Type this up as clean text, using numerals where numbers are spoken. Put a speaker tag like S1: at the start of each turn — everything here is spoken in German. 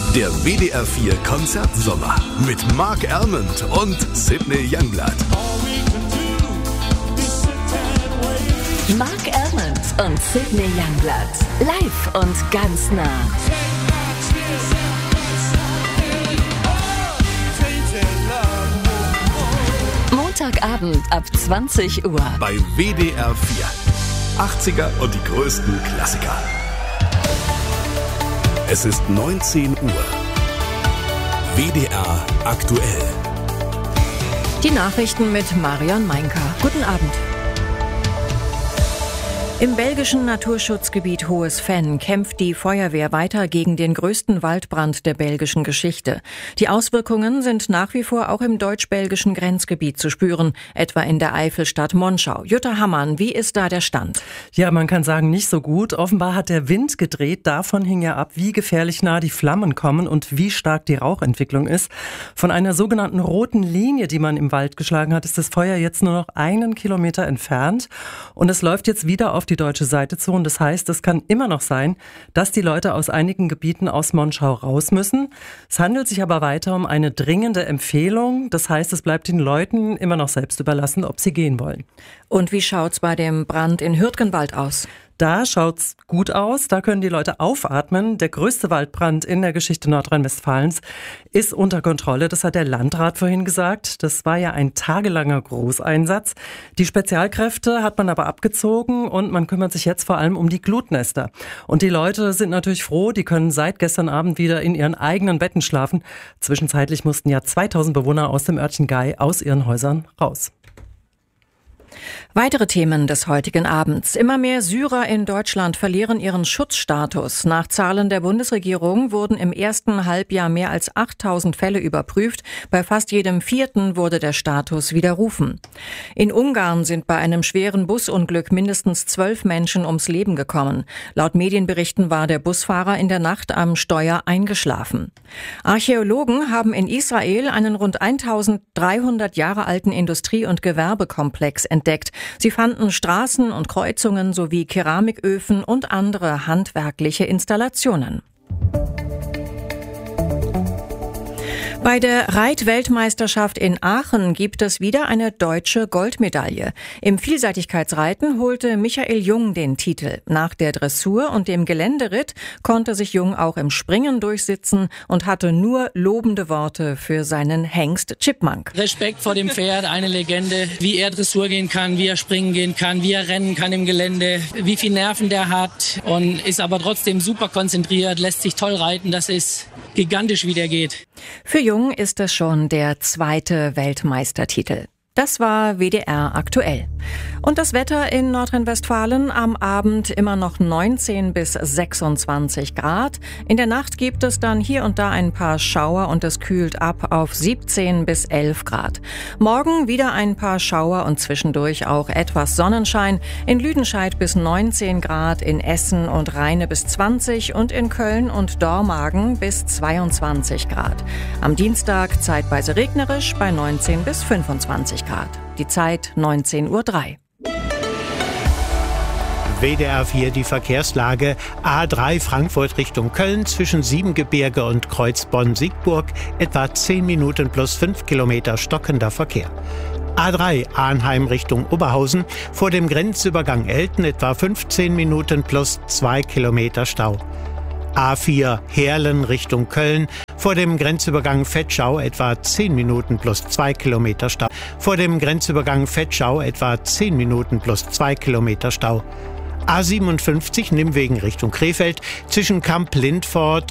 S1: Der WDR 4 Konzertsommer mit Mark Almond und Sidney Youngblood.
S2: Mark Almond und Sidney Youngblood. Live und ganz nah. Montagabend ab 20 Uhr.
S1: Bei WDR 4. 80er und die größten Klassiker. Es ist 19 Uhr. WDR aktuell.
S3: Die Nachrichten mit Marion Meinker. Guten Abend. Im belgischen Naturschutzgebiet Hohes Venn kämpft die Feuerwehr weiter gegen den größten Waldbrand der belgischen Geschichte. Die Auswirkungen sind nach wie vor auch im deutsch-belgischen Grenzgebiet zu spüren, etwa in der Eifelstadt Monschau. Jutta Hammann, wie ist da der Stand?
S4: Ja, man kann sagen, nicht so gut. Offenbar hat der Wind gedreht. Davon hing ja ab, wie gefährlich nah die Flammen kommen und wie stark die Rauchentwicklung ist. Von einer sogenannten roten Linie, die man im Wald geschlagen hat, ist das Feuer jetzt nur noch 1 Kilometer entfernt. Und es läuft jetzt wieder auf die deutsche Seite zu. Und das heißt, es kann immer noch sein, dass die Leute aus einigen Gebieten aus Monschau raus müssen. Es handelt sich aber weiter um eine dringende Empfehlung. Das heißt, es bleibt den Leuten immer noch selbst überlassen, ob sie gehen wollen.
S3: Und wie schaut's bei dem Brand in Hürtgenwald aus?
S4: Da schaut's gut aus, da können die Leute aufatmen. Der größte Waldbrand in der Geschichte Nordrhein-Westfalens ist unter Kontrolle. Das hat der Landrat vorhin gesagt. Das war ja ein tagelanger Großeinsatz. Die Spezialkräfte hat man aber abgezogen und man kümmert sich jetzt vor allem um die Glutnester. Und die Leute sind natürlich froh, die können seit gestern Abend wieder in ihren eigenen Betten schlafen. Zwischenzeitlich mussten ja 2000 Bewohner aus dem Örtchen Gei aus ihren Häusern raus.
S3: Weitere Themen des heutigen Abends. Immer mehr Syrer in Deutschland verlieren ihren Schutzstatus. Nach Zahlen der Bundesregierung wurden im ersten Halbjahr mehr als 8000 Fälle überprüft. Bei fast jedem vierten wurde der Status widerrufen. In Ungarn sind bei einem schweren Busunglück mindestens 12 Menschen ums Leben gekommen. Laut Medienberichten war der Busfahrer in der Nacht am Steuer eingeschlafen. Archäologen haben in Israel einen rund 1300 Jahre alten Industrie- und Gewerbekomplex entdeckt. Sie fanden Straßen und Kreuzungen sowie Keramiköfen und andere handwerkliche Installationen. Bei der Reitweltmeisterschaft in Aachen gibt es wieder eine deutsche Goldmedaille. Im Vielseitigkeitsreiten holte Michael Jung den Titel. Nach der Dressur und dem Geländeritt konnte sich Jung auch im Springen durchsetzen und hatte nur lobende Worte für seinen Hengst Chipmunk.
S5: Respekt vor dem Pferd, eine Legende, wie er Dressur gehen kann, wie er springen gehen kann, wie er rennen kann im Gelände, wie viel Nerven der hat und ist aber trotzdem super konzentriert, lässt sich toll reiten, das ist gigantisch, wie der geht.
S3: Für Jung ist es schon der 2. Weltmeistertitel. Das war WDR aktuell. Und das Wetter in Nordrhein-Westfalen am Abend immer noch 19 bis 26 Grad. In der Nacht gibt es dann hier und da ein paar Schauer und es kühlt ab auf 17 bis 11 Grad. Morgen wieder ein paar Schauer und zwischendurch auch etwas Sonnenschein. In Lüdenscheid bis 19 Grad, in Essen und Rheine bis 20 und in Köln und Dormagen bis 22 Grad. Am Dienstag zeitweise regnerisch bei 19 bis 25 Grad. Die Zeit 19:03 Uhr.
S6: WDR 4 die Verkehrslage. A3 Frankfurt Richtung Köln zwischen Siebengebirge und Kreuz Bonn-Siegburg etwa 10 Minuten plus 5 Kilometer stockender Verkehr. A3 Arnheim Richtung Oberhausen vor dem Grenzübergang Elten etwa 15 Minuten plus 2 Kilometer Stau. A4 Heerlen Richtung Köln vor dem Grenzübergang Vetschau etwa 10 Minuten plus 2 Kilometer Stau. Vor dem Grenzübergang Vetschau etwa 10 Minuten plus 2 Kilometer Stau. A57 Nimwegen Richtung Krefeld zwischen Kamp Lindfort